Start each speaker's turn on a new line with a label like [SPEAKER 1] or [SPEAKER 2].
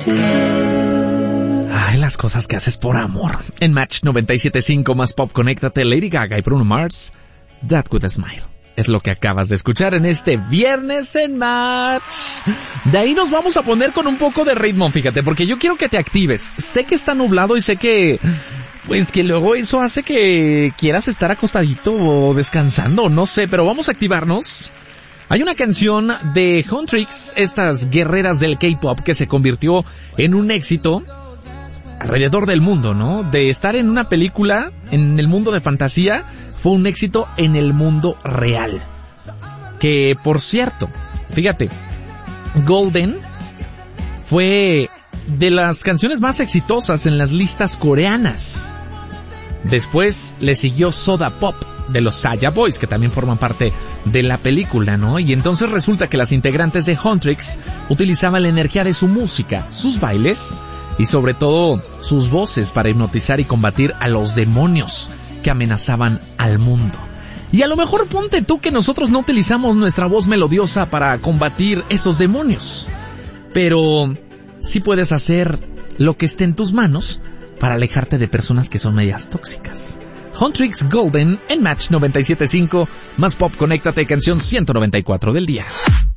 [SPEAKER 1] Ay, las cosas que haces por amor. En Match 97.5 más pop, conéctate, Lady Gaga y Bruno Mars, That With A Smile. Es lo que acabas de escuchar en este viernes en Match. De ahí nos vamos a poner con un poco de ritmo, fíjate, porque yo quiero que te actives. Sé que está nublado y sé que, pues que luego eso hace que quieras estar acostadito o descansando, no sé, pero vamos a activarnos. Hay una canción de Huntrix, estas guerreras del K-pop, que se convirtió en un éxito alrededor del mundo, ¿no? De estar en una película en el mundo de fantasía, fue un éxito en el mundo real. Que, por cierto, fíjate, Golden fue de las canciones más exitosas en las listas coreanas. Después le siguió Soda Pop, de los Saya Boys, que también forman parte de la película, ¿no? Y entonces resulta que las integrantes de Huntrix utilizaban la energía de su música, sus bailes y sobre todo sus voces para hipnotizar y combatir a los demonios que amenazaban al mundo. Y a lo mejor ponte tú que nosotros no utilizamos nuestra voz melodiosa para combatir esos demonios, pero sí puedes hacer lo que esté en tus manos para alejarte de personas que son medias tóxicas. Huntrix Golden en Match 97.5, más pop, conéctate, canción 194 del día.